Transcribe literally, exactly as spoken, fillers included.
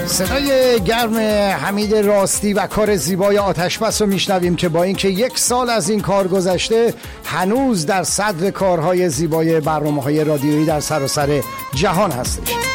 صدای گرم حمید راستی و کار زیبای آتشبس رو میشنویم که با اینکه یک سال از این کار گذشته هنوز در صدر کارهای زیبای برنامه‌های رادیویی در سراسر جهان هستش.